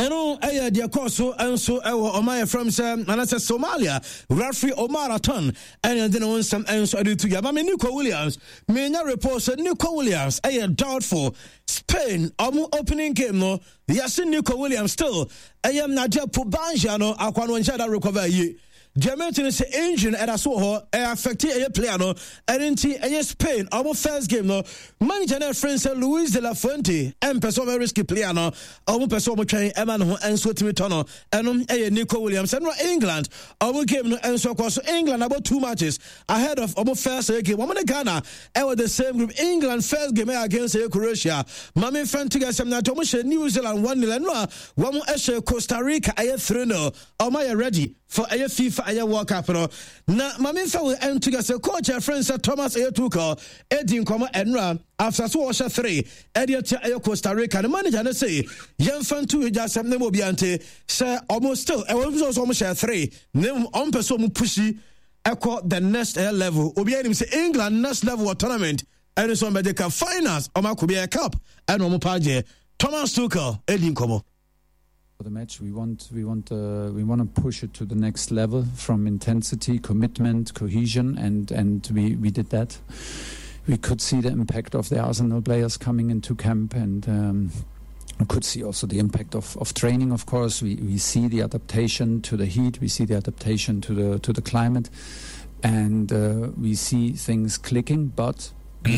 Eno aya dia koso enso ewo omaya from say anasa Somalia referee Omar Atan and then on some enso adu to ya ma Nico Williams menya report say Nico Williams aya doubtful Spain opening game no yes Nico Williams still aya Nadia Pubanja no akwa no ncha da recover yi Germany say engine at a so affected a player no identity a Spain almost first game no manager na friend say Luis de la Fuente and person very risky player no almost person mo try Eman ho enso timi tono eno a Nico Williams and England almost game no enso so England about 2 matches ahead of almost first game woman Ghana were the same group England first game against Croatia mama friend together some na to mo New Zealand 1-0 no one Costa Rica a 3-0 am I ready for a FIFA aya World Cup no na maminfa we entuga se coach friends Thomas Tuchel Edin Koma Enra after so washa 3 Ediot aya Costa Rica the manager na say yemfan tu ja sem ne mo biante say almost still e won so almost share 3 nem on person mu pushi echo the next level obi anim say England next level tournament and so medical finals o ma ko be a cup and o mo paje Thomas Tuchel Edin Koma. For the match, we want to push it to the next level from intensity, commitment, cohesion, and we did that. We could see the impact of the Arsenal players coming into camp, and we could see also the impact of training. Of course, we see the adaptation to the heat, we see the adaptation to the climate, and we see things clicking, but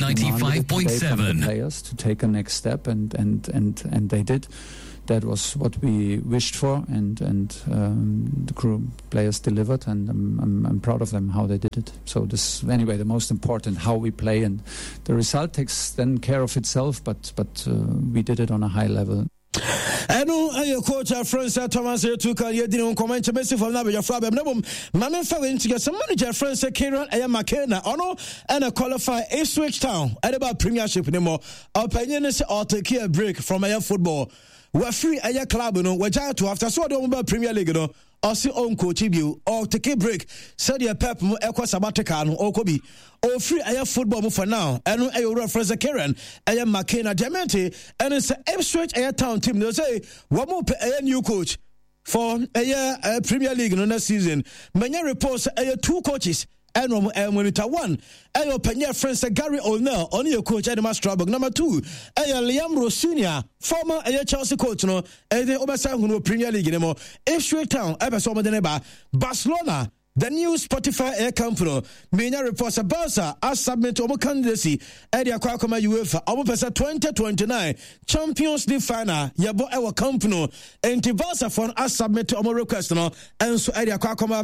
95.7 players to take a next step, and they did. That was what we wished for, and the crew players delivered, and I'm proud of them how they did it. So this anyway the most important how we play, and the result takes then care of itself. But we did it on a high level. Eno ayo coach friends Thomas Tuchel ye didn't comment to Messi from Nabe Jafra Bemnabum Mamen fa we into some manager friends Kieran aya McKenna ono and a qualify Ipswich Town at about Premiership anymore opinion is or take a break from air football. We're free a club no we to after so the Premier League no or see on coach you or take a break said your pep mo equal sabbatical no or could or free a football for now and a reference Karen a McKenna Diamante and it's Ipswich a town team they say one more a new coach for a year Premier League no next season many reports a 2 coaches and monitor 1 ayo penya friends Gary O'Neill on your coach Edema Strasbourg number 2 ayo Liam Rosinia former Chelsea coach no the Obasa Hunu Premier League anymore Ipswich Town episode de Barcelona the new Spotify air company many reports Barca as submit to candidacy at the Aquacoma UEFA Obasa 2029 Champions League final yabo our company and the Barca for as submit to our request no and so at the Aquacoma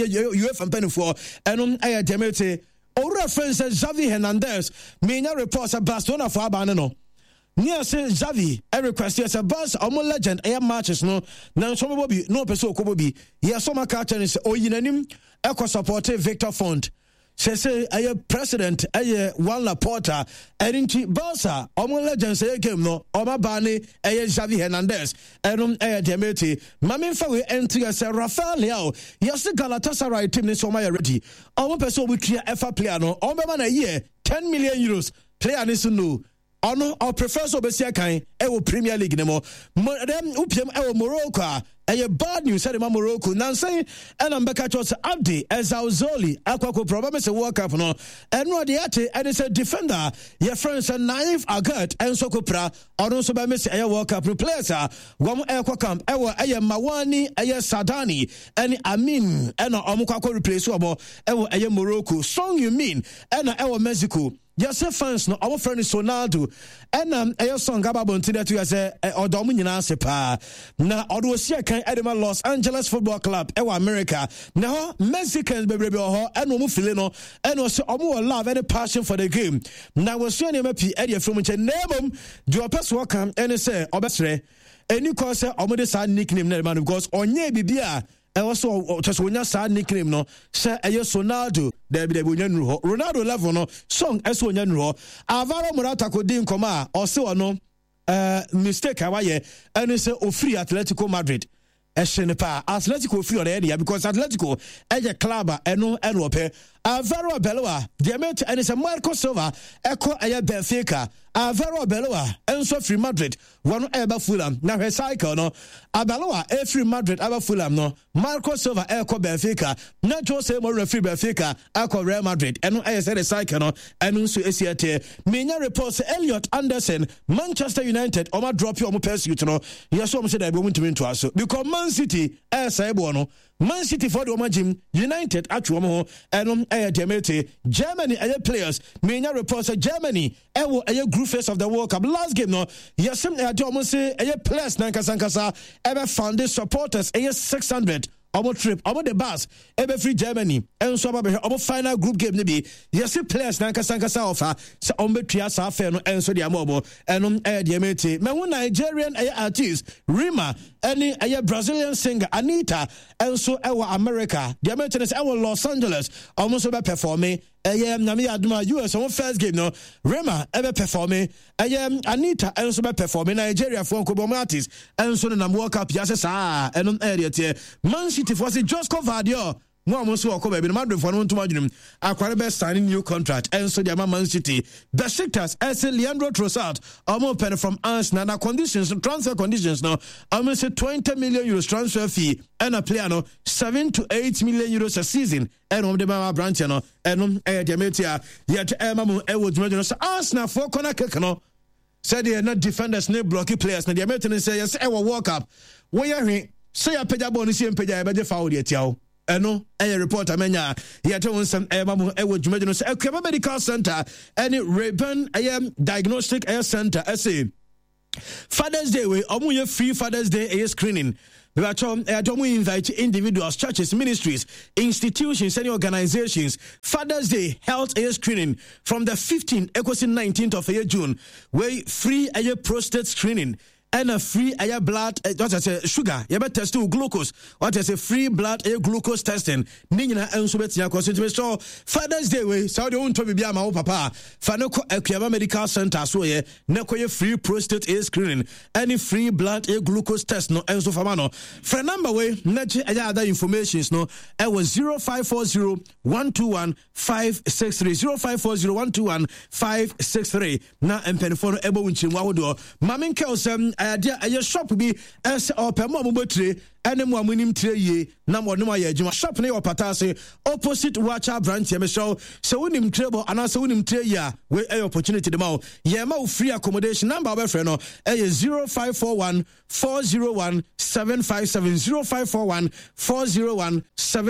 UEFA penny for and I demete or reference Xavi Hernandez many reports Barcelona for Abanano. Near say Xavi, I request yes a bus omo legend air matches no na so bobi no person ko bobi yes so maka is oyinanim e support Victor Font say aye president aye Juan Laporta erinti Barca omo legend say game no oba bani aye Xavi Hernandez enum aye demeti mamin fa we enti yes Rafael Leao yes Galatasaray team ni so my ready omo person we clear FA player no omo man a year 10 million euros player ni so no ono our professor besia kan e Premier League nemo dem upiem e Morocco e bad news say Morocco nan say and Ambeka Chos Abdi Ezauzoli akwako problem say World Cup no eno de ate and say defender your friends Naif Agat and Sokopra ono so be say e World Cup players wom e kwa camp e Mawani e Sadani and Amin eno omkwako replace omo e Morocco song you mean eno e Mexico. Yes, fans no our friend is Ronaldo and a song about Bontina to say or Dominion pa na odo sia kan Edema Los Angeles Football Club e America na Mexicans bebrebe ho and no feel no and also omo love and passion for the game na we so na mapi e dey from nche name do person welcome and say obesre any cause say omo dey sa nickname na man because onye bibia and also just when you say nickname no say Ronaldo there be Ronaldo level no song as when you Alvaro Morata ko din koma or say no mistake awaye and say o free Atletico Madrid Eshenepa Atletico free on the area because Atletico a club eno Alvaro Beloa Diamante and it's a Marco Silva echo Benfica Alvaro Arbeloa enso free Madrid one eba Fulham na he cycle no Arbeloa free Madrid eba Fulham no Marco Silva eko Benfica na Jose Mourinho free Benfica akọ Real Madrid eno say the cycle no eno nso esiate menya reports Elliot Anderson Manchester United oma drop your pursuit no yeso say that be ntumi nto aso because Man City say bo no Man City for the Omajim United atwo ho eno demete Germany players menya reports Germany group phase of the World Cup last game no yesem say players nankasa ever found the supporters 600 omo trip omo the bus ebe free Germany enso aba omo final group game ne bi yesi players nankasa offer se omo betua sa afa no enso de amobo enom de emete me Nigerian artist Rima any Brazilian singer Anita enso ewa America de emete ne ewa Los Angeles omo so be performing Nami Aduma US on first game no Rema ever performing Anita enso be performing Nigeria for Kobo artists enso na World Cup ya sa enom area tie Man City for say Josco Vadio no almost walk over the Madrid for no to imagine acquire best signing new contract enso the Man City Besiktas as Leandro Trossard almost pen from Arsenal na conditions transfer conditions no almost say 20 million euros transfer fee and a player no 7 to 8 million euros a season and on the Mama branch no and the metia yet Mamu would imagine Arsenal for corner kick no said they are not defenders no blocky players na the American say yes ever walk up where you say a peja bonus and peja beje foul yet yaw eno reporter menya yet on some Mamu would imagine say a medical center and Rayburn diagnostic center SA Father's Day we omu free Father's Day screening. We invite individuals, churches, ministries, institutions, and organizations. Father's Day health screening from the 15th to 19th of June. We free prostate screening. And a free blood, what I say, sugar, you better test glucose. What I say, free blood glucose testing. Nina and Subetia constitution. So, Father's Day, we saw the own Toby Biama, Papa, Fanoko Akiama Medical Center, so ye, Nekoye free prostate screening, any free blood glucose test, no, and so famano. For number way, Nachi other informations, no, it was 0540 121 563, 0540 121 563. Now, and Penfono Ebo Winchin Wawdo, Mamin Kelsam. A shop be as or permobotre and more minim tree number no my shop ne or patase opposite Watcher branch show so unim treble and also unim tree ya we opportunity the mouth yema free accommodation number of friend no 0541 401 757 0541 401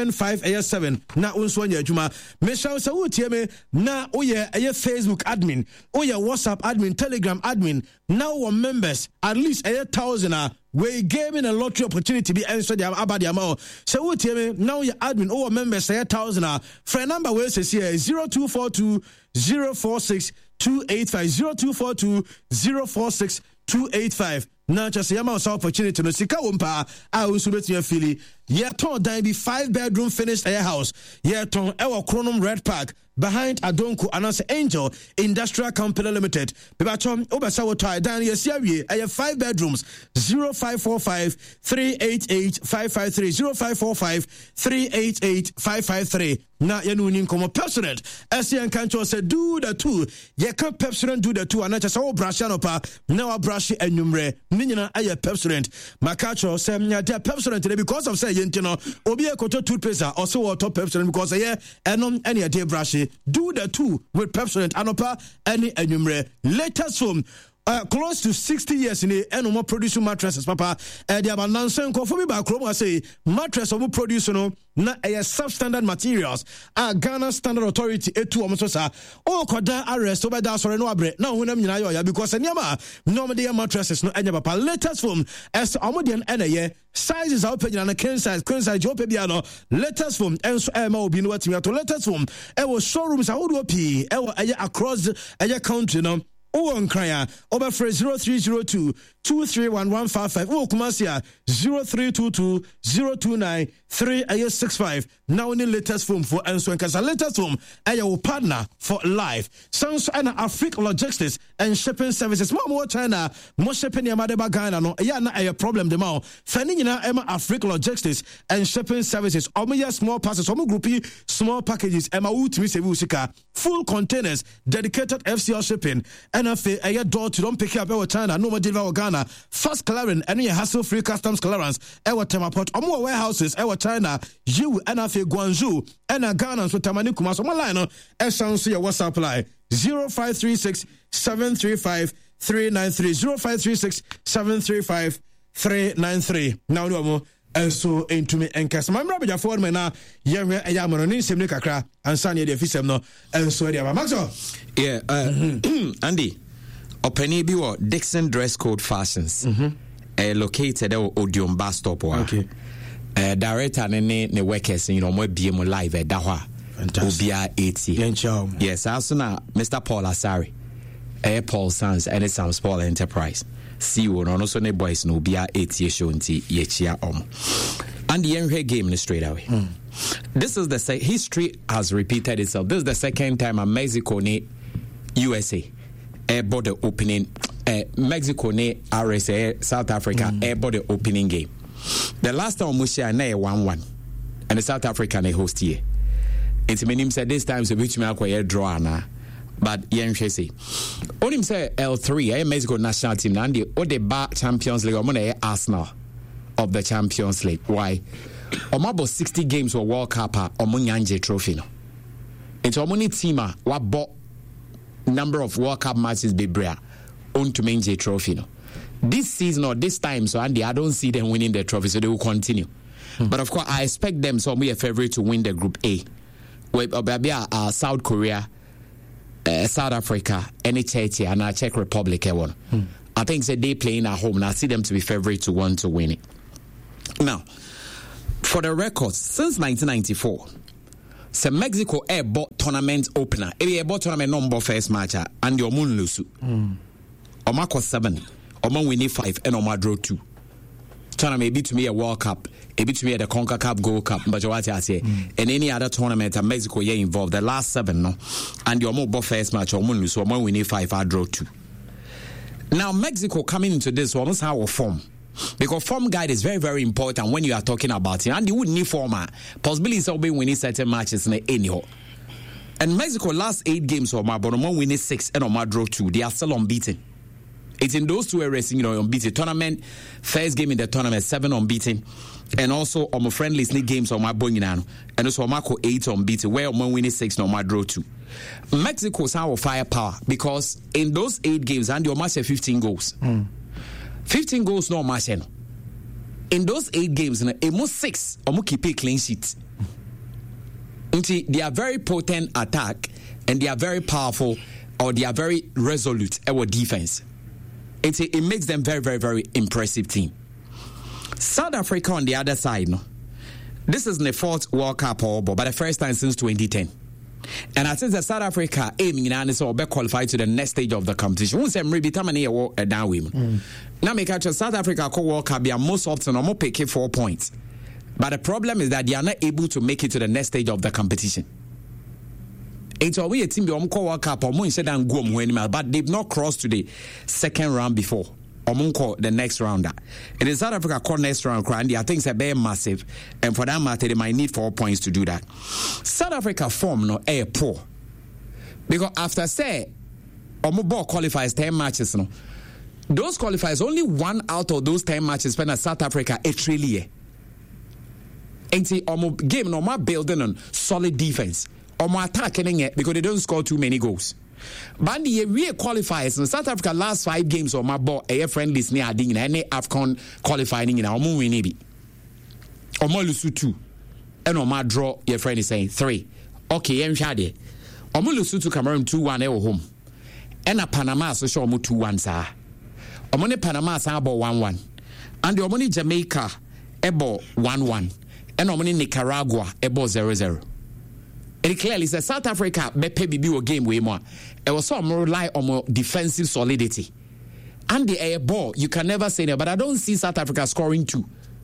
757 na unso nya adwuma me show so utie me na oye Facebook admin oye WhatsApp admin Telegram admin now one members at least 1,000 we gave in a lottery opportunity be answered about the amount. So what you now your admin or members 1,000 for a number where says here 0242 046 285 0242 046 285. Now just a mouse opportunity no sika wumpa a usubeti ya fili ye ton dan be 5-bedroom finished air house ye ton ewa Chronom Red Park behind Adonko announce Angel Industrial Company Limited bebachom obasa wotai dan ye siawie 5 bedrooms 0545 388 553 0545 388 553 na ye no nim komo president SN Kancho say do the two ye can president do the two and just so brush no pa na wa brush enumre ninyina aye president makacho say nya de president because of say yentino obi ekoto toothpaste or so water president because ye enom any de brush do the two with president anopa any enumre latest from close to 60 years in the more producing mattresses, Papa. They have announced for me by Chroma say mattress of produce no na a substandard materials. Ghana Standard Authority etu omososa. O koda arrest over that sorry no abre. Now when I'm in because anyama normally mattresses no enya Papa. Latest form as omodian ena sizes are open and a queen size jope biano. Latest form enso ema obi no watimi to latest form. E was showrooms a would be across a country no. O Kraya over for 0302 231 O Kumasia 0322 029 365. Now in the latest form for Enso and Casa latest form our partner for life. Sounds and Africa Logistics and Shipping Services. More China, more shipping Yamadeba Ghana. No, na a problem the mouth. Fanina Emma Africa Logistics and Shipping Services. Omiya small passes, groupie small packages. Emma Utmisika full containers dedicated FCL shipping. NFA a door to don't pick up our China no more deliver Ghana fast clearing any hassle free customs clearance our Temaport or more warehouses our China you NFA Guangzhou and Ghana so Tamani Kumas on my line as sounds your WhatsApp line 0536 735 393 0536 735 393 now no and so into me and cast my brother for me now young Yamon in Sim Kakra and Sunny the Fisem no and so dear Maxo. Yeah, Andy, Openi Biwo Dixon Dress Code Fashions located at Odeon bus stop. Okay. Director ne workers in your BM live at Dahwa. Obia 80. Yes, also now Mr. Paul Asari, Paul Sons and some small enterprise. CEO no so ne boys no Obia 80 show nti yechia and the NHA game straight away. This is the history has repeated itself. This is the second time a Mexico ne USA bought the opening Mexico ne RSA South Africa bought the opening game. The last time we share na 1-1 and the South Africa ne host here. It's meaning said this time so which me akwa draw na but yenhwe say onim say L3 Mexico national team na the bar Champions League omo Arsenal of the Champions League. Why? About 60 games for World Cup omo nyanje trophy no. Into omo ni team what bought number of World Cup matches be brea on to maintain trophy no. This season or this time so Andy I don't see them winning the trophy so they will continue. But of course I expect them so be a favorite to win the group A. Where South Korea, South Africa, any Czechia and Czech Republic one. I think that they playing at home and I see them to be favorite to want to win it. Now, for the records, since 1994, so Mexico bought tournament opener. If bought tournament number first match and the Omun Lusu. Omako 7, Oman winning 5 and Omar draw 2. Tournament be to me a World Cup, a bit to me at the CONCACAF Gold Cup, but what I say, and any other tournament in Mexico involved, the last 7 no, and your more first match or Omun Lusu, Oman winning 5, I draw 2. Now Mexico coming into this almost how a form. Because form guide is very, very important when you are talking about it. And you wouldn't need former possibilities of being winning certain matches in anyhow. And Mexico last 8 games or my Bonomon winning 6 and Omar draw 2. They are still unbeaten. It's in those 2 areas, unbeaten. Tournament, first game in the tournament, 7 unbeaten. And also on my friendly sneak games on my Boninano. And also Marco 8 unbeaten. Where Omar winning 6 and Omar draw 2. Mexico's our firepower because in those 8 games, and your match 15 goals. 15 goals no match. In those 8 games, almost 6 almost keep a clean sheet. They are very potent attack and they are very powerful or they are very resolute our defense. It makes them very, very, very impressive team. South Africa on the other side, no. This is the 4th World Cup but the first time since 2010. And I think that South Africa aiming and so be qualified to the next stage of the competition. Once I'm ready to manage a down women. Now make actually South Africa call World Cup be most often almost picking 4 points. But the problem is that they are not able to make it to the next stage of the competition. It's always a team be call World Cup or more instead than go but they've not crossed to the second round before. Or the next rounder. It is South Africa call next round and I think it's a very massive and for that matter they might need 4 points to do that. South Africa form no poor. Because after say ball qualifies 10 matches no. Those qualifiers only 1 out of those 10 matches spent at South Africa a trillion. And see game no more building on solid defense. Or more attacking it because they don't score too many goals. But the real qualifiers in South Africa last 5 games or my ball a friendly near adding any AFCON qualifying in our moon maybe. Or more lusu 2. And or my draw your friend is saying 3. Okay, and shade. Or more lusu to Cameroon 2-1 at home. And a Panama so show 2-1 sir. Or money Panama sabo 1-1. And the money Jamaica ebo 1-1. And or money Nicaragua ebo 0-0. It clearly says South Africa be a game way more. It was so more rely on more defensive solidity. And the air ball, you can never say that, but I don't see South Africa scoring 2.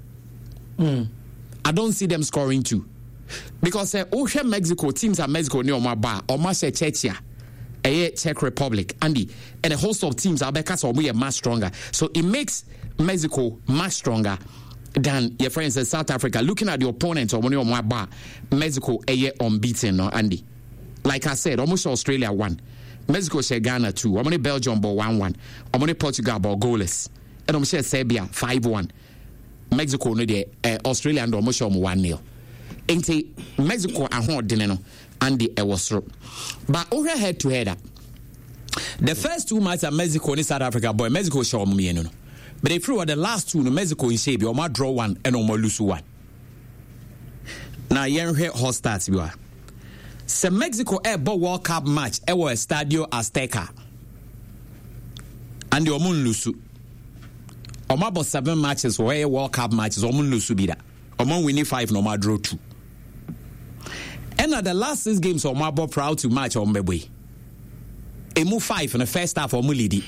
I don't see them scoring 2. Because Mexico teams are Mexico near my bar or Czechia, Czech Republic, and a host of teams are because we are much stronger. So it makes Mexico much stronger than your friends in South Africa. Looking at the opponents or money on my bar, Mexico unbeaten, no Andy. Like I said, almost Australia won. Mexico share Ghana 2. Omoni Belgium ball 1-1. Omoni Portugal ball goalless. And share Serbia 5-1. Mexico no de Australia and almost 1-0. Enti Mexico ahon deneno and the ewosro. But over head to head. The first 2 matches Mexico and South Africa boy Mexico show me no. But if you were the last 2 no Mexico in shape, you might draw 1 and almost lose 1. Now yen here hot starts bi wa. Se Mexico ball World Cup match was Estadio Azteca. And the omun lusu. About 7 matches where World Cup matches omun lusu bi da. Omun winning 5 no ma draw 2. And at the last 6 games Omar ball proud to match on Mbwe. Emu 5 in the first half omun lead.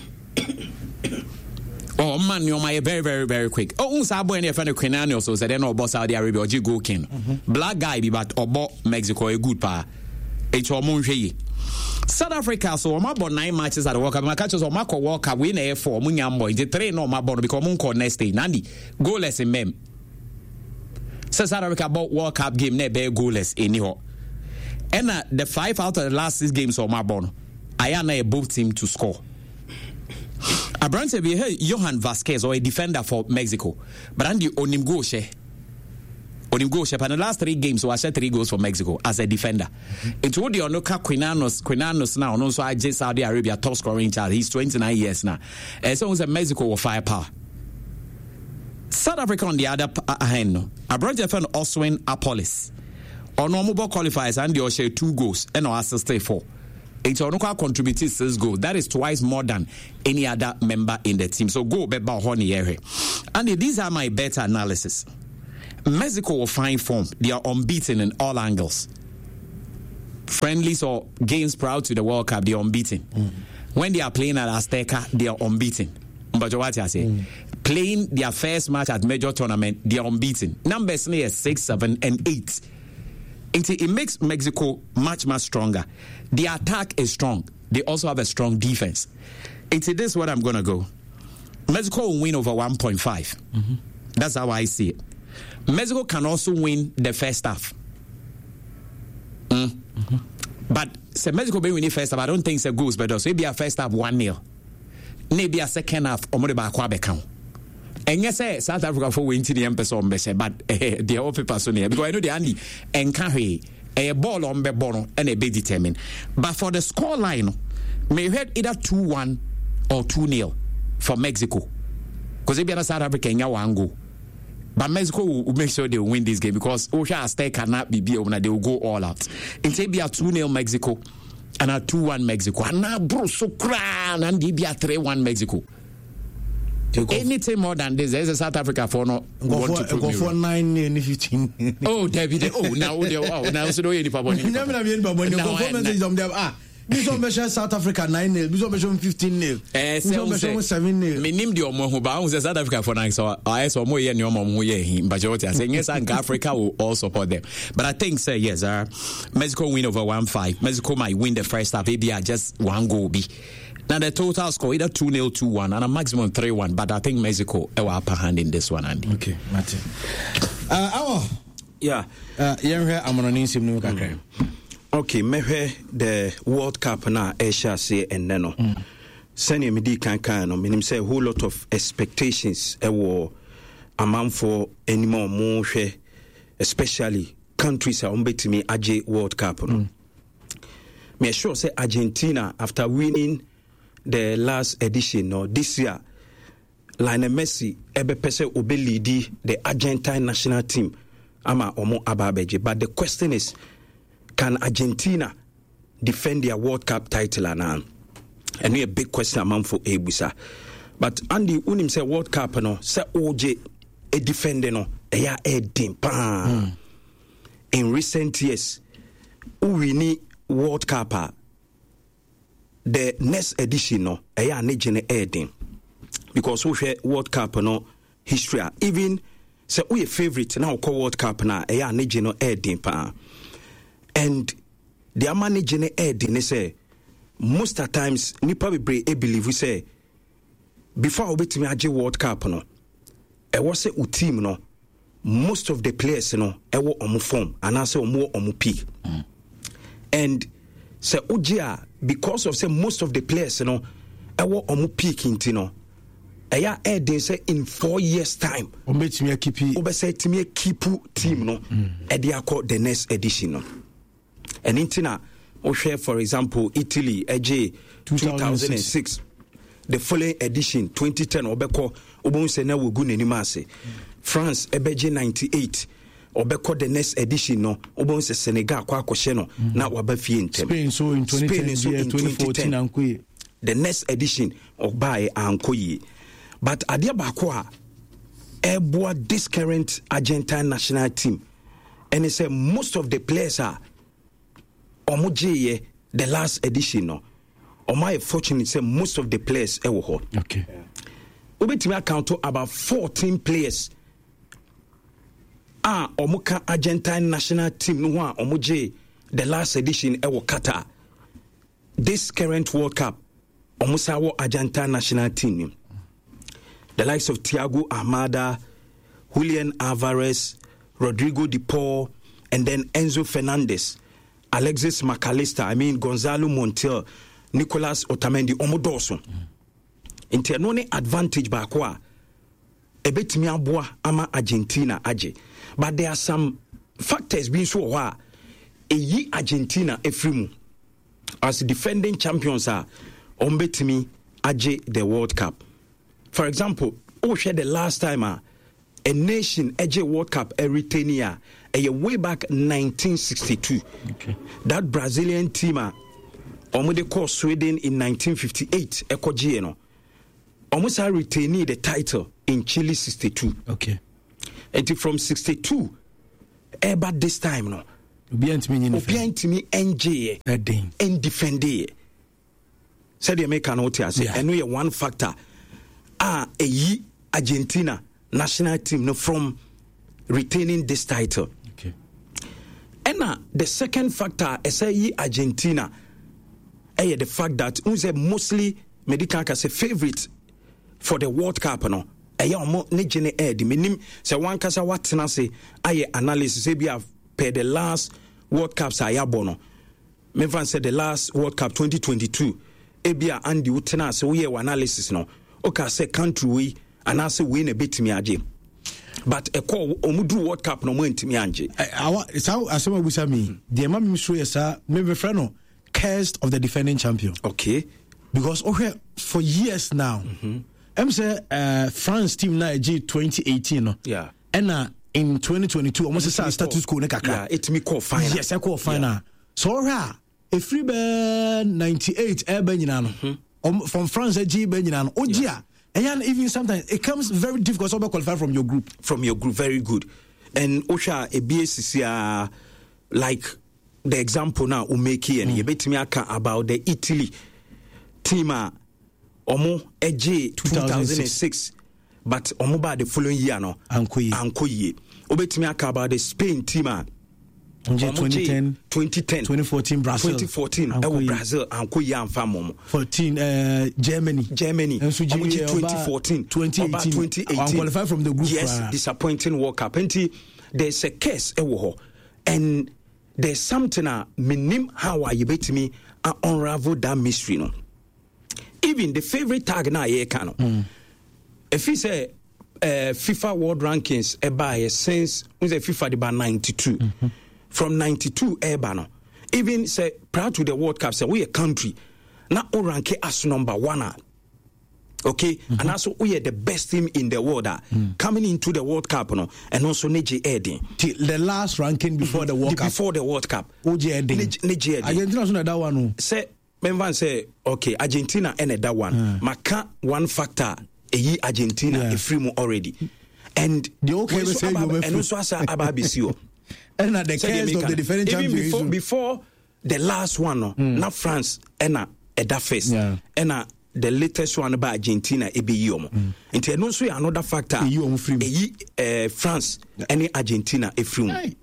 Oh man, you're my very, very, very quick. Oh, Sabo and your friend Quinani also said, no, boss Saudi Arabia or Jigo King. Black guy, but Obo Mexico a good pa. It's almost South Africa, so I'm about 9 matches at the World Cup. My catches on Marco World Cup win a 4 Munyambo. The 3 no my board because Munko next day. Nandi goalless in mem. South Africa bought World Cup game ne be goalless anyhow. And the 5 out of the last 6 games on my board, I am a both team to score. Abrante be here Johan Vasquez or a defender for Mexico. But Andy Onimgoshe. And the last 3 games was 3 goals for Mexico as a defender. It would you know Quinanos now, and also I just Saudi Arabia top scoring child. He's 29 years now. And so was Mexico with firepower. South Africa on the other hand, Abrante fan Oswin Apolis. On normal qualifiers and they share 2 goals and no assist 4. It's contributed 6 goals. That is twice more than any other member in the team. So go beba honey area. And these are my better analysis. Mexico will find form. They are unbeaten in all angles. Friendlies or games prior to the World Cup, they are unbeaten. When they are playing at Azteca, they are unbeaten. But what I say, playing their first match at major tournament, they are unbeaten. Numbers near 6, 7, and 8. It makes Mexico much, much stronger. The attack is strong. They also have a strong defense. This is what I'm going to go. Mexico will win over 1.5. That's how I see it. Mexico can also win the first half. But Mexico will win the first half. I don't think it's a goals, but also maybe a first half 1-0. Maybe a second half, or more back account. And yes, South Africa for winning the Empress on Bessie, but the whole people so near because I know the Andy and carry a ball on Bebono and a bit determined. But for the score line, may have either 2-1 or 2-0 for Mexico. Because if you're South Africa, you want go. But Mexico will make sure they will win this game because Osha Aztec cannot be beat, they will go all out. It will be a 2-0 Mexico and a 2-1 Mexico. And now, bro, so cran and be a 3-1 Mexico. Anything more than this, there's a South Africa for no want to go for 9 15. Oh, David. Oh, now so do any problem. Biso South Africa 9-0, biso 15-0. Biso 7-0. Me nim di omo ho ba who South Africa for 9 so I saw more ye ni omo ho ye him but what I say yes Africa will all support them. But I think say yes, Mexico win over 1-5. Mexico might win the first half, maybe just 1 goal be. Now the total score either 2-0, 2-1 and a maximum 3-1, but I think Mexico have upper hand in this one, Andy. Okay, Martin. Yeah. I'm on an instant. Okay, maybe the World Cup na Asia say and no. Send me di kan no meaning say a whole lot of expectations amount for any more especially countries are betting AJ World Cup no. Me sure say Argentina after winning the last edition no this year Lionel Messi ebe pese obe lead the Argentine national team ama omo ababeje, but the question is, can Argentina defend their World Cup title and a big question among for Ebusa. But Andy unim say World Cup no say OJ a defender no ya dim pan. In recent years we need World Cup the next edition no ya nejene edin because we share World Cup no history even say we a favorite now call World Cup na ya nejene edin pan. And they are managing it and they say most of the times nipa be believe we say before we to me World Cup no e was say u team no most of the players no e wo omo form and I say omo peak and say ujia because of say most of the players no ɛwɔ ɔmo peak into no ɛyɛ ɛden say in 4 years time ɔmbɛtumi akipi ɔbɛsɛ timi keep team no ɛde akɔ the next edition no and intina wohwɛ for example Italy ɛgye 2006 the following edition 2010 ɔbɛkɔ ɔbɛhu sɛ na wɔgu n'anim ase France ɛbɛgye 98 ɔbɛkɔ the next edition no ɔbɛhu sɛ Senegal akɔ akɔhyɛ no na waba fie ntɛm Spain so in 2014 the next edition ɔbaeɛ ankɔ yie but adeɛ baako a ɛboa this current Argentine national team and it's most of the players are ɔmo gyeeɛ the last edition no ɔmo ayɛ fortunate say most of the players ɛwɔ hɔ okay wobɛtumi account to about 14 players ɔmo ka Argentine national team no ho a ɔmo gyee the last edition ɛwɔ Qatar this current World Cup ɔmo sa wɔ Argentine national team the likes of Thiago Almada, Julian Alvarez, Rodrigo De Paul, and then Enzo Fernandez, Alexis McAllister, Gonzalo Montiel, Nicolas Otamendi, Omodoso. Inti no ne advantage baako a ebetimi aboa ama Argentina age. But there are some factors being so hɔ a eyi Argentina efrimu as defending champions are ombetimi age the World Cup. For example, share the last time a nation age World Cup retain a way back 1962. Okay. That Brazilian team they call Sweden in 1958 ekogie no. Almost retaining the title in Chile 62. Okay. And from 62 but this time no. Obiantimi NJ and defend it. Said the American notice and we one factor. Argentina national team no from retaining this title. Okay. And the second factor is Argentina. The fact that unze mostly medical as a favorite for the World Cup no. Omo ne gene di menim se wan kasa watena se aye analysis e bia per the last World Cups ayabo no. Me van say the last World Cup 2022 e bia andi utena se wo ye analysis no. Okay, say country we and I say we na betimi age. But a call omudu World Cup no mo ntimi anje. It's how asema busa me. The mam show yesa me be friend no cursed of the defending champion. Okay. Because for years now. Say France team na G 2018 no. Yeah. And in 2022 almost say status quo ne kakra. Yeah, it me call final. Yes, I call final. Yeah. So a free 98 ebe nyina no. From France, Ogia, and even sometimes it comes very difficult to qualify from your group. From your group, very good. And Osha, a BSCC, like the example now, Umeki, and you bet me about the Italy team, Omo Eje 2006, but Omoba the following year, no, Ankoye. Obet me about the Spain team. 2010, 2014 Brazil, 2014 Brazil and Koya and Famom 14 Germany and 2014 2018 qualified from the group. Yes, disappointing World Cup. And there's a case and there's something minim how you bet me unravel that mystery no. Even the favorite tag na ye can if he say FIFA World Rankings since FIFA about 92. From 92 Ebano. Even say prior to the World Cup, say we a country now rank as number 1. Okay, and also we are the best team in the world coming into the World Cup, no, and also Neji Eden. The last ranking before the World Cup. Before the World Cup. Neji Eden. Argentina that one. Say, Memvan say, okay, Argentina and that one. Maka one factor, Argentina a free already, and the okay and also as Ababisio. And at the case of the defending champion before the last one no not France and that face and the latest one by Argentina ebi and no so another factor France and Argentina efrim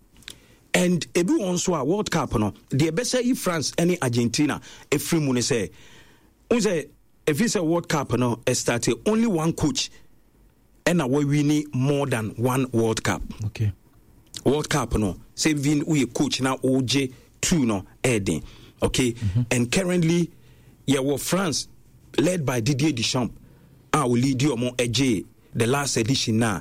and ebi also a World Cup no the best say France and Argentina efrim ne say unse if it's a World Cup no started only one coach and we win more than one World Cup. Okay. World Cup no say we coach now OJ 2 no Eden Okay, and currently, France, led by Didier Deschamps, will lead you the last edition now,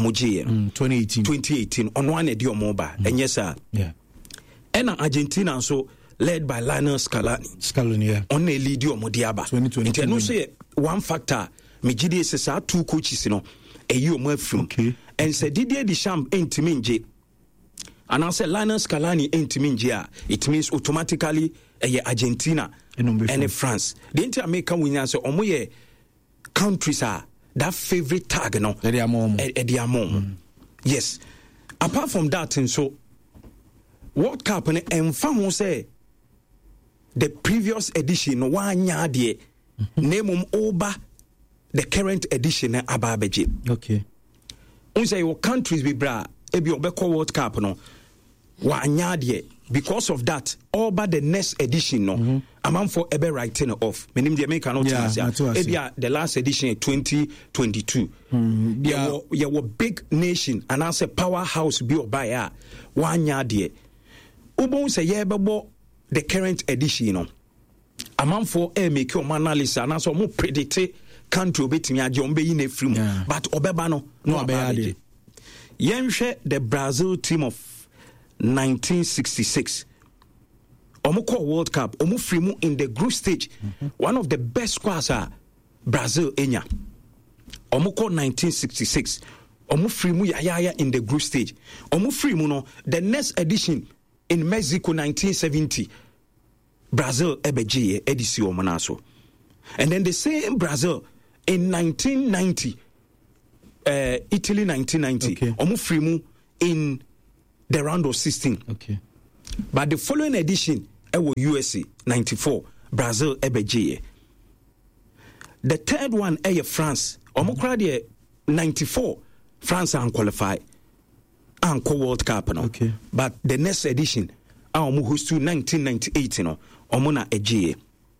2018. On one edition mobile, and yes, sir. Yeah. And Argentina so led by Lionel Scaloni, yeah. On a lead you Modiaba. 2020. And no say one factor, Mijidi says 2 coaches, a year more from. Okay. And said Didier Deschamps ain't Minji. And I said Lionel Scaloni ain't Minji. It means automatically Argentina and France. The Inter-American winners say omoye countries are that favorite tag no. Yes. Apart from that, and so World Cup and fan say the previous edition one year de name over the current edition ababeje. Okay. Say your countries be bra ebi obeko World Cup no one year de. Because of that, all but the next edition, no, amount for ever writing off. Meaning the American the last edition 2022. You were big nation and as a powerhouse be by 1 year there. Ubon say the current edition, no. Amount for make your analysis and also more predict country bit me a jombe in a film, but obebano no abade. Yenshe the Brazil team of 1966 Omoko World Cup Omu Frimu in the group stage one of the best squads are Brazil Enya Omoko 1966 Omu Frimu yaya in the group stage Omu Frimu no the next edition in Mexico 1970 Brazil ebeje edisi omonaso and then the same Brazil in 1990 Italy 1990 Omu Frimu in the round of 16. Okay. But the following edition, USA 94, Brazil ebeje. The third one, France. Omokrade 94, France unqualified. Unco World Cup. No? Okay. But the next edition, Omu host to 1998, no? Omona eje.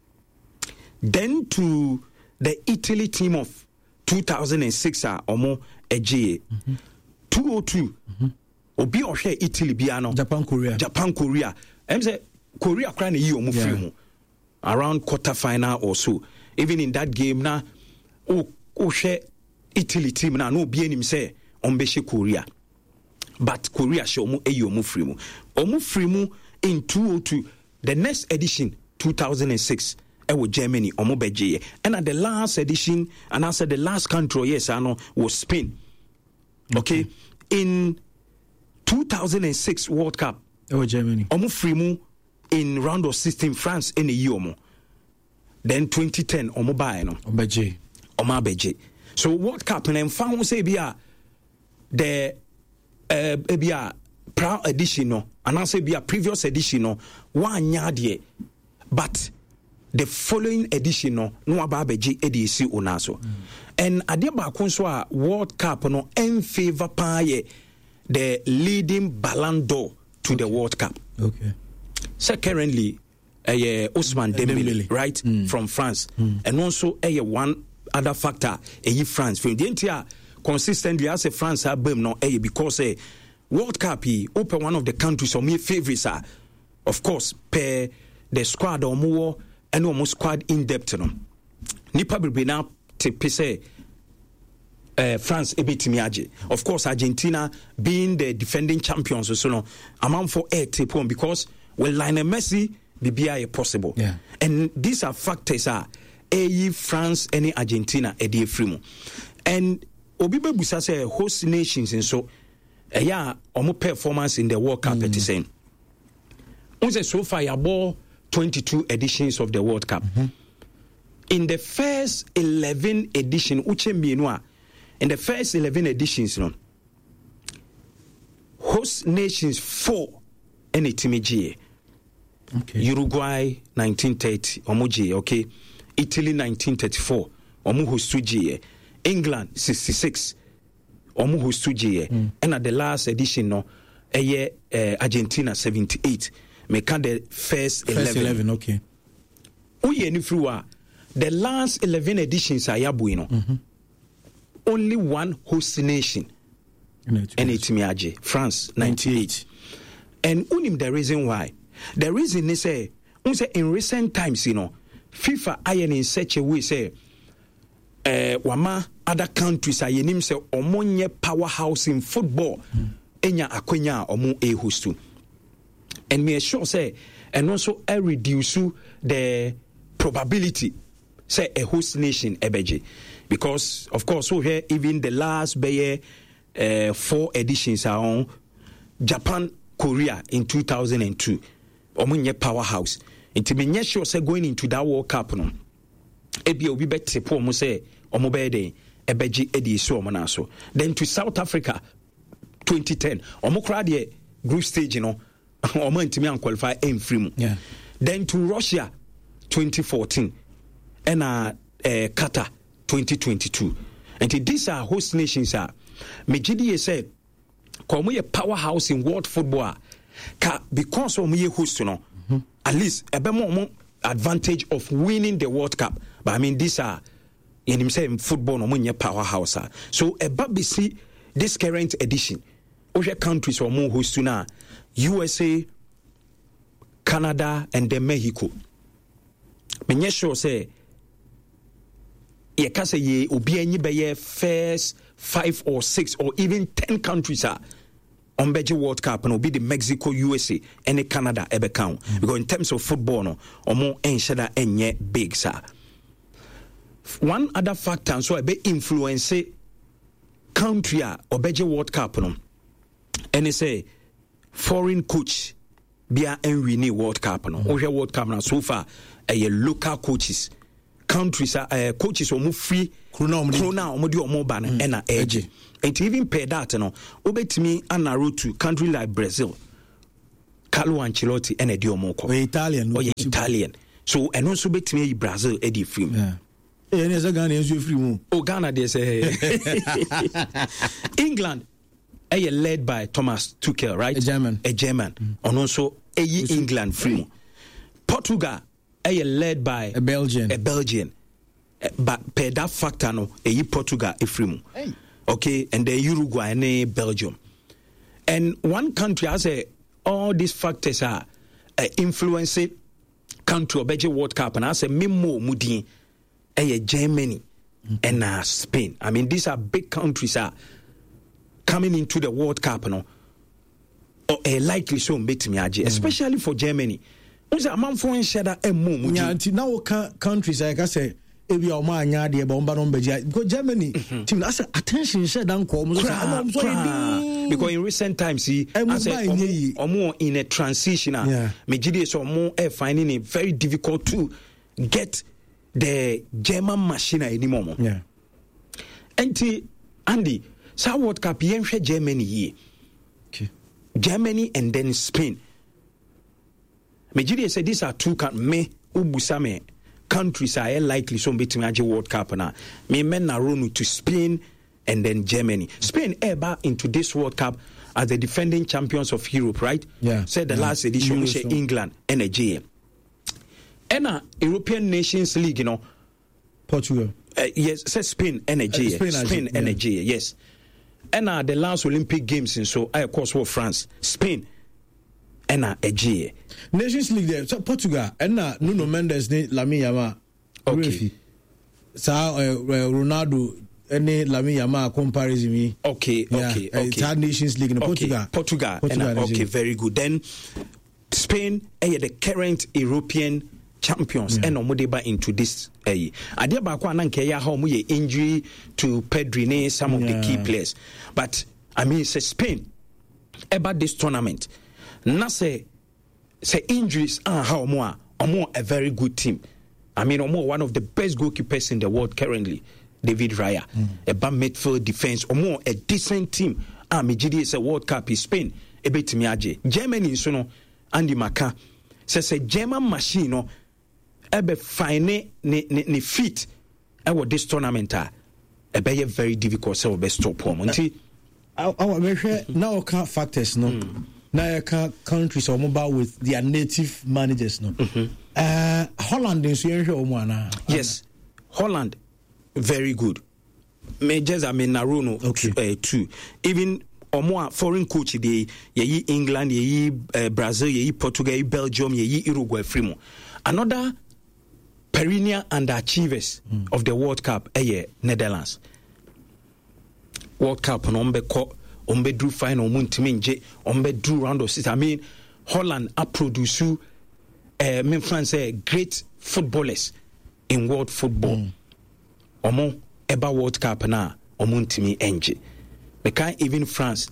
Then to the Italy team of 2006, Omo eje. 202. Obi ohwe Italy biano Japan Korea em say Korea cry na yi omu free mu around quarter final or so. Even in that game na ohwe Italy team na no obi anim say ombehye Korea, but Korea show omu omu free mu in 202. The next edition 2006 with Germany omu beje, and at the last edition and I said the last country yes I know was Spain. Okay. In 2006 World Cup Germany omu free mu in round of 16 France in a year. Then 2010 omu buy no obeje. So World Cup and found say bia the bia proud edition no and I say bia previous edition no 1 year there, but the following edition no ababeje edisi onaso and ade ba konso a World Cup no en favor pa the leading Ballon d'Or to the World Cup. Okay. So currently, Ousmane Dembele, right, from France, and also one other factor, France. From the entire consistently as a France have been no because World Cup he open one of the countries of my favorites are, of course, per the squad or more and almost squad in depth no. Nipa be now to say. France ebetimi. Of course, Argentina being the defending champions, so no amount for tape on because Lionel Messi be possible. Yeah. And these are factors are France any Argentina free. And Obibe Busa say host nations and so omo performance in the World Cup at saying. So far you bought 22 editions of the World Cup. In the first 11 edition in the first 11 editions, host nations 4 any team. Okay. Uruguay 1930, omuji, okay. Italy 1934, omu host 2 England 66, omu host 2 and at the last edition, Argentina 78. Make the first 11. Okay. The last 11 editions are yabuino. Only one host nation. And it's France 98. And unim the reason why. The reason is say in recent times, FIFA iron in such a way say wama other countries are yenim say omonye powerhouse in football enya akwenya omo e host. And me sure say and also reduce the probability say a host nation ebeje, because of course so here even the last 4 editions are on Japan, Korea in 2002 omonye powerhouse. Into me sure say going into that World Cup no ebi obi bet po mo say omo be dey ebeji edi so omo na so. Then to South Africa 2010 omo kra de group stage omo ntimi an qualify en free mu. Then to Russia 2014 and Qatar 2022. And these are host nations are Mejidi say komo ye powerhouse in world football because omo ye host at least a bit more advantage of winning the World Cup. But I mean, these are in himself football no money powerhouse. So a BBC this current edition, other countries or more host now, USA, Canada, and then Mexico. But sure say ye can say ye ubi any be first 5 or 6 or even 10 countries are on Beji World Cup and will be the Mexico, USA, and the Canada ever count. Because in terms of football, no, or more enshada enye big sir. One other factor, so I be influence country or Beji World Cup no, and they say foreign coach be and winning World Cup no. Or World Cup now so far a local coaches. Countries are coaches or move free Krona or modi or more ban and edge. And even pay that obetimi anaro to country like Brazil. Carlo Ancelotti and Edio Moko. Italian. So and also betimi Brazil Eddie free. Ghana they say England led by Thomas Tuchel, right? A German. And also England free. Portugal led by a Belgian. But per that factor no Portugal free. Okay, and then Uruguay and Belgium. And one country has all these factors are influencing country of Beji World Cup, and I say Mimo Mudi Germany and Spain. I mean, these are big countries are coming into the World Cup, or likely so especially for Germany. Now countries like I say. Ebi o ma anya de ba umba no mbeji because Germany team that's attention said dan ko because in recent times see omo in a transition Mejide so omo finding it very difficult to get the German machine anymore. Andy sa World Cup yenhwe Germany ye. Germany and then Spain. Mejide said these are two me ubusame countries are likely so between World Cup now. Me men are run to Spain and then Germany. Spain ever into this World Cup as the defending champions of Europe, right? Said the last edition was England and a GM. And European Nations League, Portugal. Yes, said Spain and a GM. Spain and a GM, yes. And the last Olympic Games in so of course for France, Spain. And a GA Nations League there. So Portugal and Nuno Mendes ni Lamine Yamal. Okay. Ronaldo any Lamine Yamal comparison me. Okay. Third Nations League in Portugal. Okay, very good. Then Spain the current European champions and omodeba into this adia ba kwa na nke ya ha omo ye injury to Pedri ne some of the key players. But I mean it's Spain about this tournament. Na say injuries how more a very good team. I mean one of the best goalkeepers in the world currently, David Raya. A bad midfield defense a decent team. Mejidi is a World Cup in Spain. Ebetimi aje. Germany so no Andy Maka says a German machine no ebe fine ne fit with this tournament be very difficult so be stop home. Our now can't factors no. Now countries are mobile with their native managers no. Holland is yes, Holland very good. Majors I mean Naruno too. Even omo foreign coach de ye England, ye Brazil, ye Portugal, ye Belgium, ye Uruguay free. Another perennial underachievers of the World Cup Netherlands. World Cup on ombe drew final muntiminje ombe drew round of 6. I mean Holland a produce me France great footballers in world football. Omo eba World Cup na omuntimi enje. We can't even France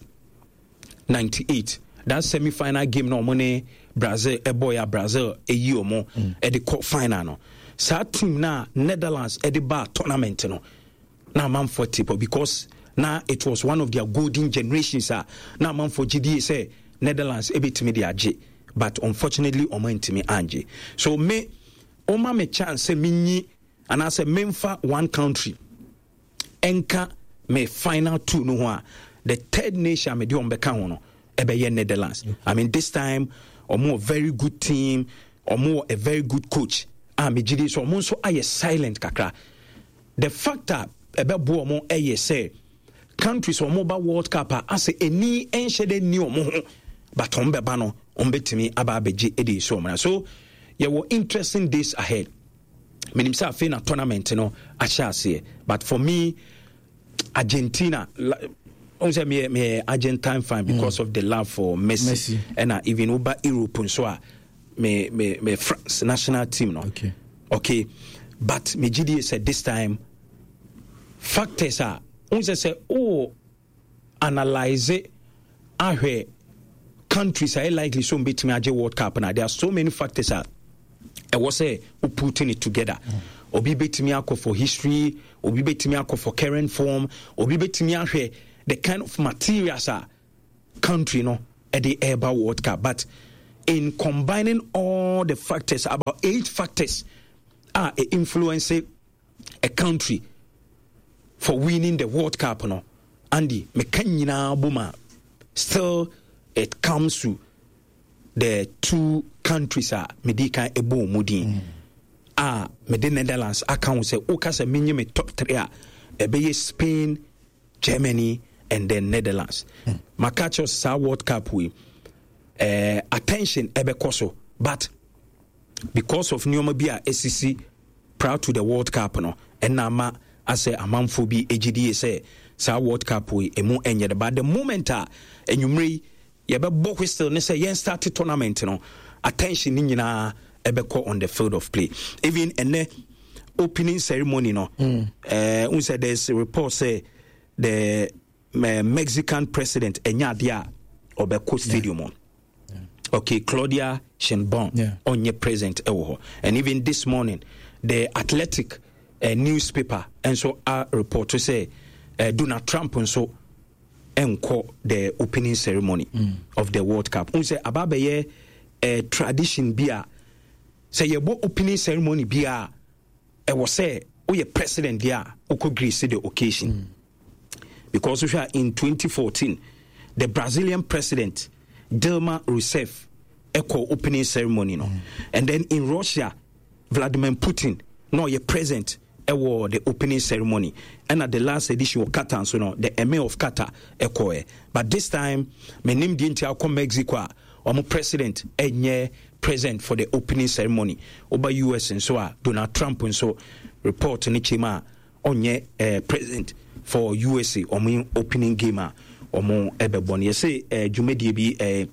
98 that semi-final game no money Brazil eboya Brazil eyi omo e the cup final no. Sa team na Netherlands e the bar tournament no. Na man for tipo because now it was one of their golden generations. Now man for GDA say Netherlands a bit me age, but unfortunately omo me anje. So me oma me chance say me and I say memfa one country enka me final two no the third nation me di ombeka ho no ebe Netherlands. I mean this time omo very good team, omo a very good coach. Me GDA so omo so aye silent kakra. The fact that ebe bo omo aye say countries or mobile World Cup as any enshede ni omo but ombeba no ombetimi aba beji edi so mara. So there were interesting days ahead. Meaning say afi na tournament no achase, but for me Argentina onse me Argentine fan because of the love for Messi. And even over Europe so me France national team no. Okay. But me GDA said this time factors are once say analyze it ahwe countries are likely so betimi age World Cup now. There are so many factors I was say putting it together. Obi betimi akọ for history, obi betimi akọ for current form, obi betimi ahwe the kind of materials are country no at the Eba World Cup. But in combining all the factors, about 8 factors are influencing a country for winning the World Cup, no, Andy, mekanyina buma. Still, it comes to the 2 countries medika ebo mudi. Mede Netherlands account say okase menye me top 3 ebeye Spain, Germany, and then Netherlands. Makacho sa World Cup we attention ebe koso, but because of Nyoma Bia SEC proud to the World Cup no, and nama as a amanfo bi AGDA say sa World Cup we emu enye. But the moment enyumri yebebo whistle ne say yen start tournament no, attention ni nyina ebeko on the field of play. Even ene opening ceremony no unse there's a report say the Mexican president Enyadia obeko stadium okay, Claudia Sheinbaum onye present ewo. And even this morning the Athletic newspaper and so a report to say Donald Trump and so enko the opening ceremony of the World Cup. Unse ababeye tradition bia say yebo opening ceremony bia e was say oye president dia oko grace the occasion. Because we are in 2014 the Brazilian president Dilma Rousseff echo opening ceremony no. And then in Russia Vladimir Putin no ye present ewo the opening ceremony. And at the last edition of Qatar so no the Emir of Qatar echo but this time me nim di ntia ko Mexico omo president enye present for the opening ceremony over US and so Donald Trump and so report ni chima onye present for USA omo opening game omo ebebon ye say jumedie bi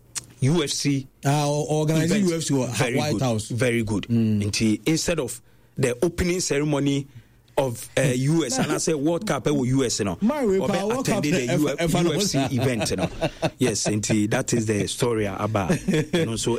UFC organizing UFC at White House very good. Instead of the opening ceremony of US and I say World Cup US attended the UFC event yes indeed that is the story about so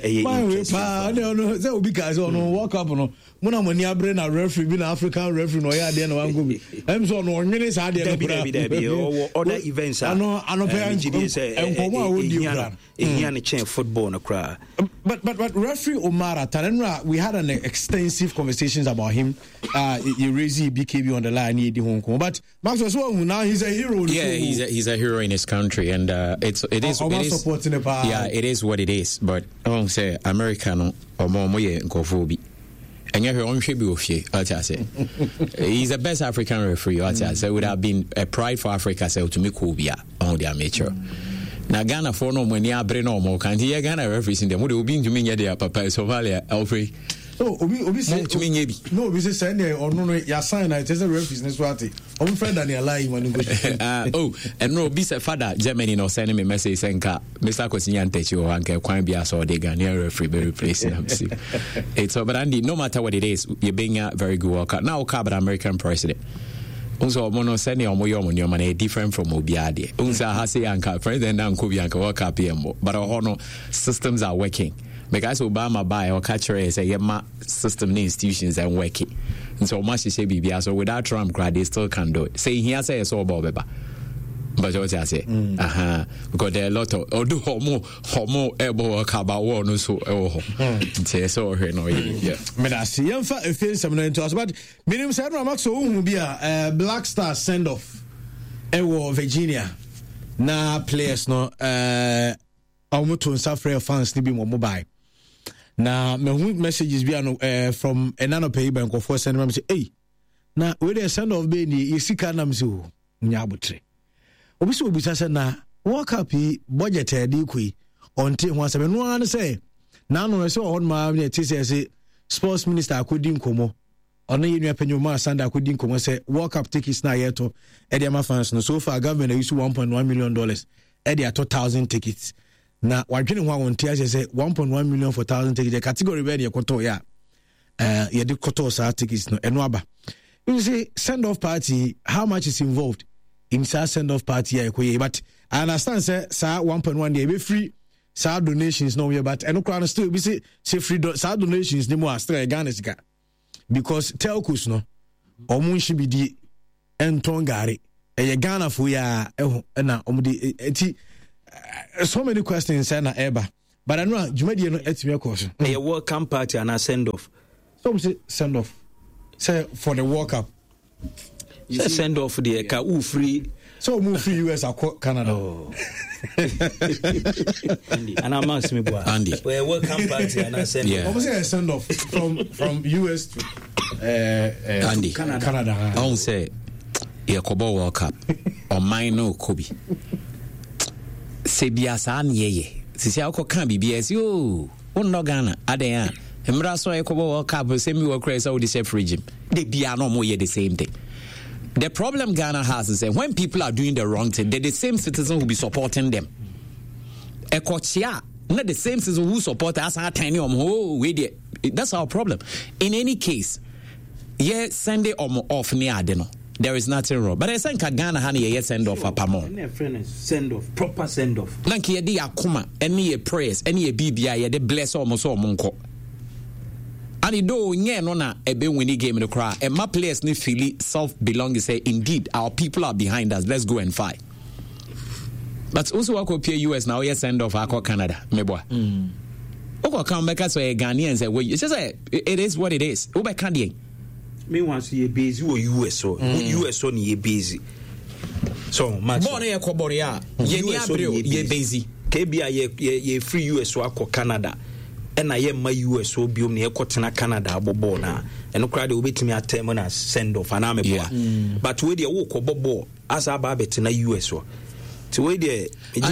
no that will be guys on World Cup no mona mani abre na referee bi na African referee no ya de na wan go bi em so no onwene sa de no other events ano pe enkomo a wodi bra ehia ne chen football no cry but referee Omar Talenra we had an extensive conversations about him he raised BKB on the line but Maxwell so now he's a hero he's a hero in his country and it is what it is but I won't say American or more nkofo bi And you should be with you. He's the best African referee. So it would have been a pride for Africa to make Kubia on the amateur. Now Ghana for no money, I bring no more. Can't hear Ghana referees in them. What will be to me? There, Papa Somalia, Alfred. No, Obi say to me, no, we say send or no, ya sign. It is a referees next party. I'm friend and you're lying when you go. Oh, and no, be said father Germany no sending me message saying, Mr. Kosinyan take you and can be a so they Ghanaian referee be replacing him. It's but Andy, no matter what it is, you're being a very good worker. Now, but American president. Also, mono sending on your money different from Obiade. Unsa Hasi and President and Kubianka work up PMO, but our honor systems are working. Because Obama buy or catch her say yeah, system institutions and working. And so much is say BBS so without Trump they still can do it. Say he has say so Bob. But what I say, because there are a lot of or do homo able about one so so no yeah. I see you for a film some to us, but minimum said Max will be a Black Star send off Virginia. Na players no to suffer fans be more mobile. Now me messages be from another pay bank of send them say hey na we dey send off be ni isika na me so nyabotre obi so obi say na World Cup budget e dey kui onte ho asem no an say na no say on ma me ti say sports minister akodi nkomo ono ye nua panyo ma sanda akodi nkomo say World Cup tickets na yeto e dey ma fans no so far government use $1.1 million e dey 2,000 tickets. Na wadwene ho awonte ase say 1.1 million for 1,000 tickets. The category where you koto ya you did koto sa tickets no eno aba. You see send off party, how much is involved in sa send off party ya but I understand say sa 1.1 dey be free sa donations no but eno kra no still be say free sa donations ni mo astra Ghana sika because telcos no omun shi bi di enton gare e Ghana fo ya na omudi eti so many questions na eba but I know Jumadi no etime course a welcome party and a send off so say send off say for the World Cup say send off the ka free so move free US or Canada and I'm asking me boy Andy a welcome party and a send off say a send off from US to Andy Canada I say Yakobo World Cup or mine no Kobe Sebia san yeye sisi akọ kan BBS yo onno Ghana adan emra so Yakobo World Cup semi work race with the chef regime they bia no more the same thing. The problem Ghana has is that when people are doing the wrong thing, the same citizen will be supporting them. Ekochia not the same citizen who support us tiny that's our problem. In any case, yeah, Sunday off near Adeno. There is nothing wrong. But I think Ghana honey send off a pamon. Send off, proper send off. Nanki yedi akuma, any prayers, any BBI, yedi bless almost all monko. And do nye no na ebe winning game in the crowd. And my players need feel self-belonging. Say indeed, our people are behind us. Let's go and fight. But also I could pay US now. Yes, send off I Canada. Meboa. Oko come back as a Ghanaian say, well, it's just it is what it is. Oba Canadian. Me want to ye busy or US or US on ye busy. So much. Born here, Koboria. Ye busy. KBI ye free US or Canada. And I am my US so be near Cotana Canada Bobona. And no crowd will be to me at 10 minutes send off an army. But with the walk of Bobo as a babbit in a US or to wait there.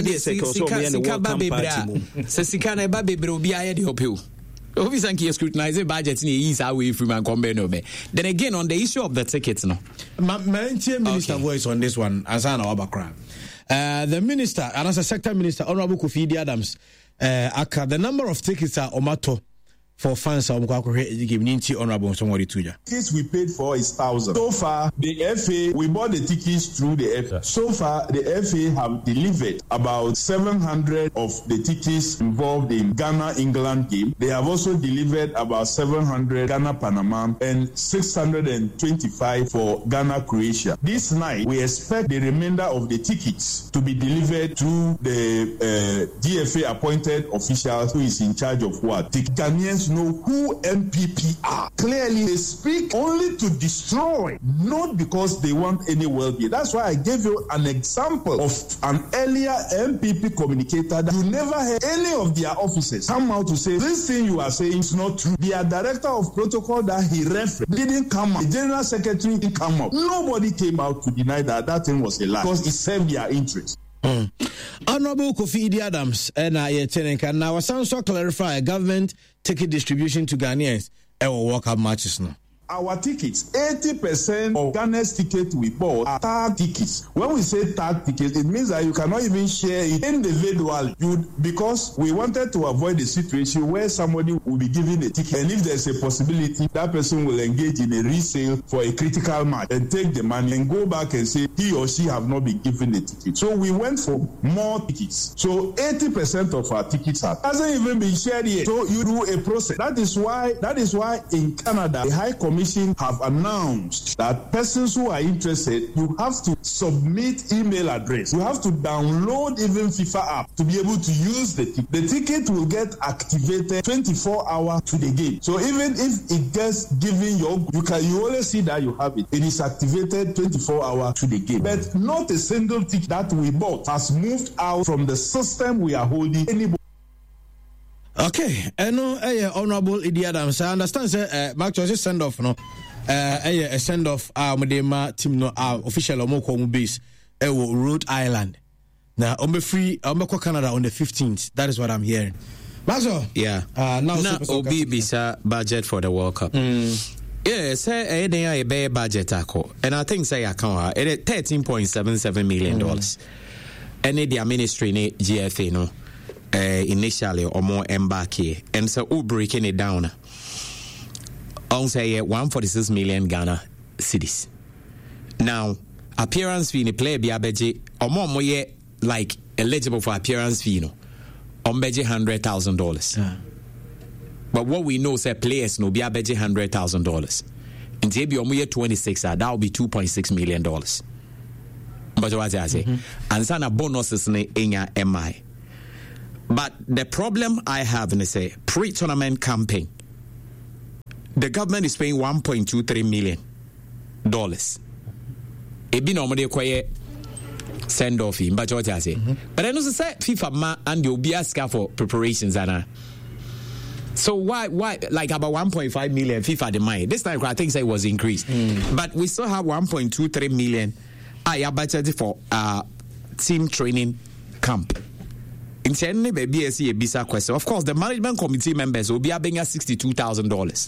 Sesicana Baby Brobia de Opio. Obviously, scrutinize budget in the east away from and combine. Then again, on the issue of the tickets, no. My minister voice on this one, Azana Obakra. The minister, and as a sector minister, Honorable Kofi Adams, the number of tickets are Omato for fans of Mkwakwe Honorable somebody to you. Tickets we paid for is 1,000. So far, the FA, we bought the tickets through the FA. So far, the FA have delivered about 700 of the tickets involved in Ghana-England game. They have also delivered about 700 Ghana-Panama and 625 for Ghana-Croatia. This night, we expect the remainder of the tickets to be delivered to the GFA-appointed officials who is in charge of what? The Ghanaians know who MPP are. Clearly, they speak only to destroy, not because they want any well-being. That's why I gave you an example of an earlier MPP communicator that you never heard any of their officers come out to say, this thing you are saying is not true. Their director of protocol that he referred didn't come out. The general secretary didn't come out. Nobody came out to deny that thing was a lie because it served their interest. Honorable Kofi Idi Adams and now sounds so clarify government ticket distribution to Ghanaians World Cup matches now. Our tickets, 80% of Ghana's tickets we bought are tag tickets. When we say tag tickets, it means that you cannot even share it individually. Because we wanted to avoid a situation where somebody will be given a ticket, and if there's a possibility, that person will engage in a resale for a critical match and take the money and go back and say he or she have not been given a ticket. So we went for more tickets. So 80% of our tickets hasn't even been shared yet. So you do a process. That is why in Canada, the High Commission have announced that persons who are interested, you have to submit email address. You have to download even FIFA app to be able to use the ticket. The ticket will get activated 24 hours to the game. So even if it gets given you always see that you have it. It is activated 24 hours to the game. But not a single ticket that we bought has moved out from the system we are holding anybody. Okay, Honorable Idi Adams, I understand, sir. Mark George send off, no? A send off. Modema team no official Omoko base. Rhode Island. Now, free. Canada on the 15th. That is what I'm hearing. Maso. Yeah. Now Obi bisa budget for the World Cup. Yeah, say a bear budget and I think say account it $13.77 million. And the ministry ne GFA no. Initially or more embark here, and so breaking it down on say 146 million Ghana cedis. Now appearance fee in play biabeji or more like eligible for appearance fee no on beji $100,000. But what we know say players no biabeji $100,000 and be omo 26 that will be $2.6 million. But what I say and sana bonuses ne enya MI. But the problem I have is a pre-tournament campaign. The government is paying $1.23 million. It be normally quite send off him, but what I say. But I know say FIFA ma and you'll be asking for preparations and so why like about 1.5 million FIFA demand. This time I think it was increased. But we still have 1.23 million budgeted for team training camp. In Chennai, baby, a bisa question. Of course, the management committee members will be paying $62,000.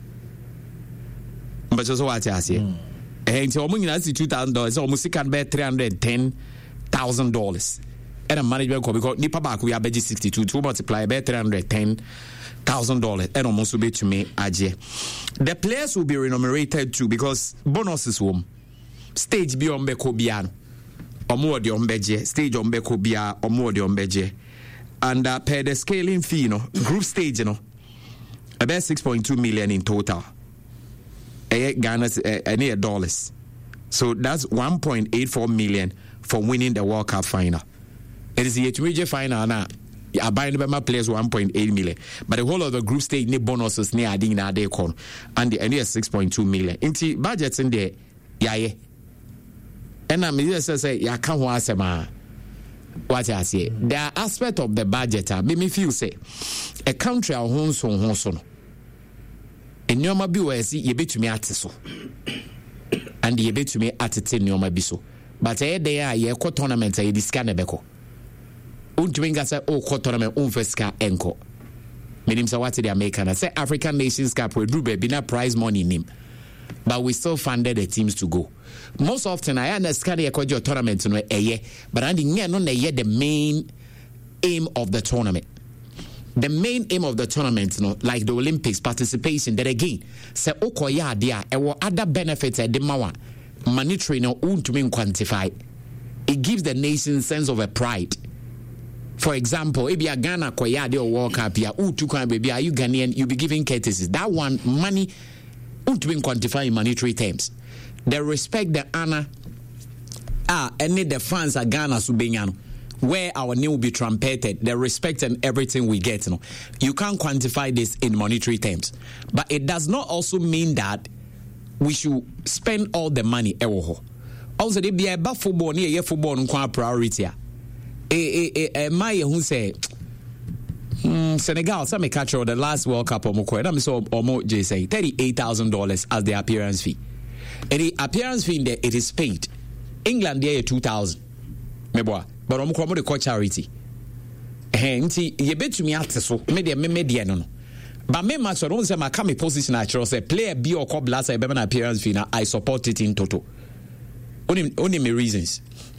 But just what I say, and so $62,000, almost can be $310,000. And a management committee, Nipa back we are paying 62 to multiply by $310,000, and almost will be to me. The players will be remunerated too because bonuses home stage beyond Bekobiano. Omo de ombeje stage ombeko bia omo de ombeje and per the scaling fee group stage about 6.2 million in total Ghana's any dollars, so that's 1.84 million for winning the World Cup final. It is the major final now. I buy the players 1.8 million, but the whole of the group stage need bonuses near adding na day con and the 6.2 million into budgets in there. Yeah. And I'm just say ya can't what I say. There are aspects of the budget make me feel say a country our home so and nyoma bi we see ye betumi ate and ye betumi atete nyoma bi so but there ye ko tournament ye diska na beko untumi ngasa o ko tournament unfeska enko menim say what the American say African Nations Cup we do be na prize money nim. But we still funded the teams to go. Most often, I understand the tournament, but I didn't know the main aim of the tournament. The main aim of the tournament, like the Olympics participation, that again, say okoya dia, and other benefits at the mawa, monetary no to mean quantify. It gives the nation sense of a pride. For example, if you are Ghana koya de World Cup, you are you Ghanaian, you be giving courtesies. That one money. To be quantified in monetary terms. The respect, the honor, any the fans are Ghana Subenyano. where our name will be trumpeted, the respect and everything we get. You can't quantify this in monetary terms. But it does not also mean that we should spend all the money. Also, there be a football near football and priority. My who say Senegal, some catch the last World Cup I'm so almost say $38,000 as the appearance fee. And the appearance fee in there, it is paid. England there $2,000. Meboa, but I'm coming to charity. Henti, you bet to me at so media no. But me match don't say my come position actually say player B or club last appearance fee now I support it in total. Only me reasons.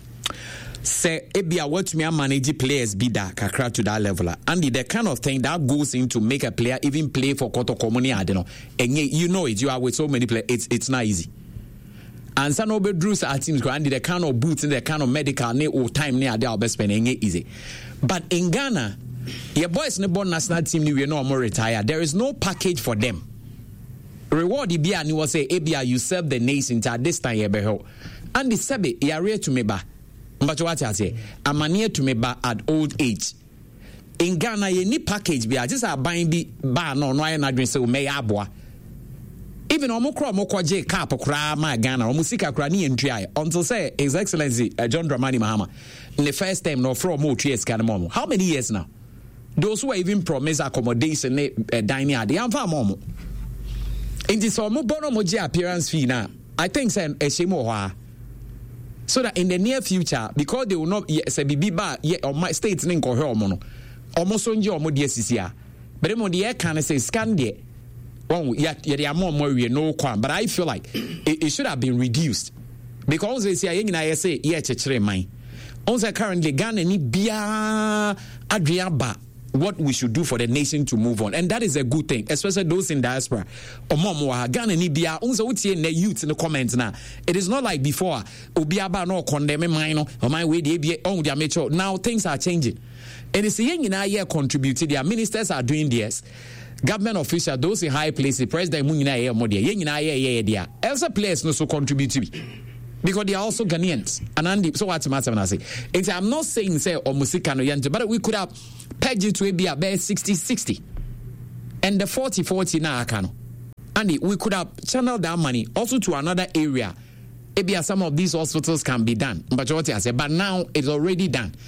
Say ebia what me manage players be that kakra to that level and the kind of thing that goes into make a player even play for Koto Komuni Adeno. And you know it, you are with so many players, it's not easy. And some of Drews are teams and the kind of boots and the kind of medical or time near their best spending easy. But in Ghana, your boys in the born national team you know more retired. There is no package for them. Reward the beer and you will say ebia you serve the nation at this time you behold. And the sebe yare to me ba. But what I say, I'm near to me ba at old age. In Ghana, you need package be just a buying be bar no na drink so may abwa. Even Omokro J cap kra my Ghana, Musika krani and try until say His Excellency John Dramani Mahama. In the first time no from more 3 years Canamo. How many years now? Those who even promise accommodation dining at the Amfa Momo. In this Omobono appearance fee now, I think send a shimo. So that in the near future, because they will not say biba yet on my states link or her mono, almost on your modia, but then the air can say scan there. Oh, yet there are more no crime, but I feel like it should have been reduced because they say, I say, yet a mine. Also, currently, Ghana need bia Adriaba. What we should do for the nation to move on, and that is a good thing, especially those in diaspora. Ghana ni bia unza utie ne youth in the comments now. It is not like before. Obiaba no condemn mine or my way they on their mature. Now things are changing, and it's young in our year contributed. Their ministers are doing this. Government officials, those in high places, President Munina year more there. Young in our year there. Elsa players no so contribute to me. Because they are also Ghanaians. And Andy, so what's the matter when I say? I'm not saying say or Musika no Yanto, but we could have pegged it to be about 60-60. And the 40-40 na akano. Andy, we could have channeled that money also to another area. Maybe some of these hospitals can be done. But what I say, but now it's already done.